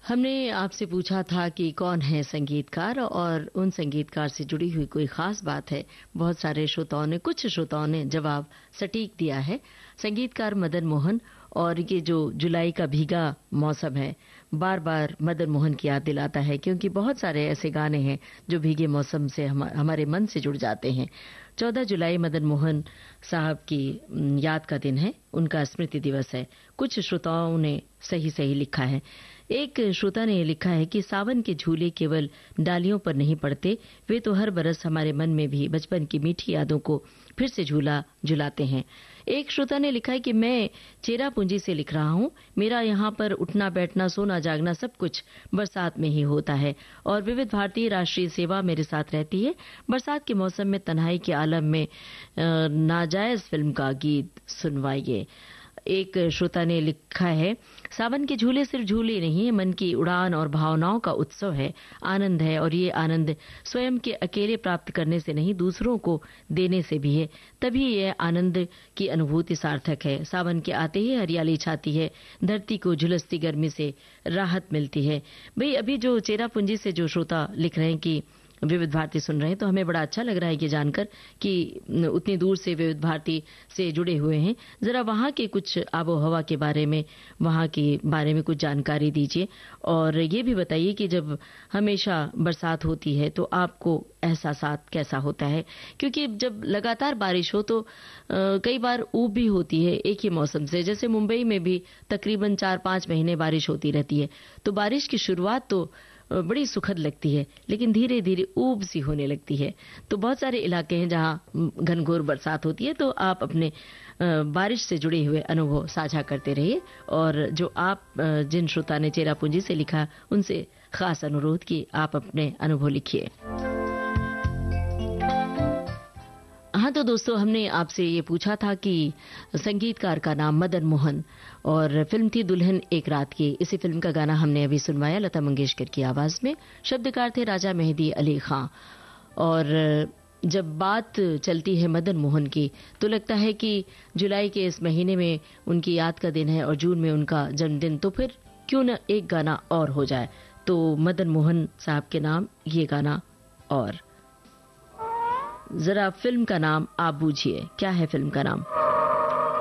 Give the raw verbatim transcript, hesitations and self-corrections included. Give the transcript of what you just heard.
हमने आपसे पूछा था कि कौन है संगीतकार और उन संगीतकार से जुड़ी हुई कोई खास बात है। बहुत सारे श्रोताओं ने कुछ श्रोताओं ने जवाब सटीक दिया है। संगीतकार मदन मोहन। और ये जो जुलाई का भीगा मौसम है बार बार मदन मोहन की याद दिलाता है, क्योंकि बहुत सारे ऐसे गाने हैं जो भीगे मौसम से हम, हमारे मन से जुड़ जाते हैं। चौदह जुलाई मदन मोहन साहब की याद का दिन है, उनका स्मृति दिवस है। कुछ श्रोताओं ने सही सही लिखा है। एक श्रोता ने लिखा है कि सावन के झूले केवल डालियों पर नहीं पड़ते, वे तो हर बरस हमारे मन में भी बचपन की मीठी यादों को फिर से झूला झुलाते हैं। एक श्रोता ने लिखा है कि मैं चेरापूंजी से लिख रहा हूं, मेरा यहाँ पर उठना बैठना सोना जागना सब कुछ बरसात में ही होता है और विविध भारतीय राष्ट्रीय सेवा मेरे साथ रहती है। बरसात के मौसम में तन्हाई के आलम में नाजायज फिल्म का गीत सुनवाइए। एक श्रोता ने लिखा है, सावन के झूले सिर्फ झूले नहीं है, मन की उड़ान और भावनाओं का उत्सव है, आनंद है और ये आनंद स्वयं के अकेले प्राप्त करने से नहीं दूसरों को देने से भी है, तभी यह आनंद की अनुभूति सार्थक है। सावन के आते ही हरियाली छाती है, धरती को झुलसती गर्मी से राहत मिलती है। भाई अभी जो चेरापूंजी से जो श्रोता लिख रहे हैं कि विविध भारती सुन रहे हैं, तो हमें बड़ा अच्छा लग रहा है ये जानकर कि उतनी दूर से विविध भारती से जुड़े हुए हैं। जरा वहां के कुछ आबो हवा के बारे में, वहां के बारे में कुछ जानकारी दीजिए और ये भी बताइए कि जब हमेशा बरसात होती है तो आपको एहसासात कैसा होता है, क्योंकि जब लगातार बारिश हो तो आ, कई बार ऊब भी होती है एक ही मौसम से। जैसे मुंबई में भी तकरीबन चार पांच महीने बारिश होती रहती है, तो बारिश की शुरुआत तो बड़ी सुखद लगती है, लेकिन धीरे धीरे ऊब सी होने लगती है। तो बहुत सारे इलाके हैं जहां घनघोर बरसात होती है, तो आप अपने बारिश से जुड़े हुए अनुभव साझा करते रहिए और जो आप जिन श्रोता ने चेरापूंजी से लिखा उनसे खास अनुरोध कि आप अपने अनुभव लिखिए। हाँ तो दोस्तों, हमने आपसे ये पूछा था कि संगीतकार का नाम मदन मोहन और फिल्म थी दुल्हन एक रात की। इसी फिल्म का गाना हमने अभी सुनवाया लता मंगेशकर की आवाज में। शब्दकार थे राजा मेहदी अली खां। और जब बात चलती है मदन मोहन की तो लगता है कि जुलाई के इस महीने में उनकी याद का दिन है और जून में उनका जन्मदिन, तो फिर क्यों न एक गाना और हो जाए। तो मदन मोहन साहब के नाम ये गाना। और जरा फिल्म का नाम आप बूझिए, क्या है फिल्म का नाम?